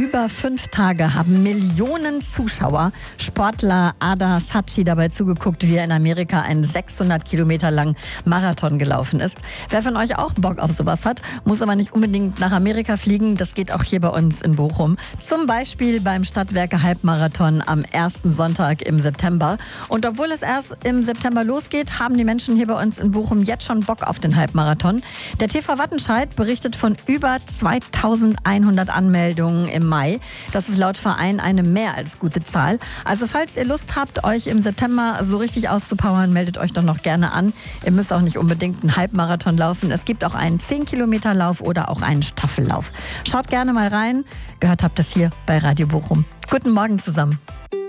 über 5 Tage haben Millionen Zuschauer Sportler Ada Saatchi dabei zugeguckt, wie er in Amerika einen 600 Kilometer langen Marathon gelaufen ist. Wer von euch auch Bock auf sowas hat, muss aber nicht unbedingt nach Amerika fliegen. Das geht auch hier bei uns in Bochum. Zum Beispiel beim Stadtwerke Halbmarathon am ersten Sonntag im September. Und obwohl es erst im September losgeht, haben die Menschen hier bei uns in Bochum jetzt schon Bock auf den Halbmarathon. Der TV Wattenscheid berichtet von über 2100 Anmeldungen im Mai. Das ist laut Verein eine mehr als gute Zahl. Also falls ihr Lust habt, euch im September so richtig auszupowern, meldet euch doch noch gerne an. Ihr müsst auch nicht unbedingt einen Halbmarathon laufen. Es gibt auch einen 10-Kilometer-Lauf oder auch einen Staffellauf. Schaut gerne mal rein. Gehört habt das hier bei Radio Bochum. Guten Morgen zusammen.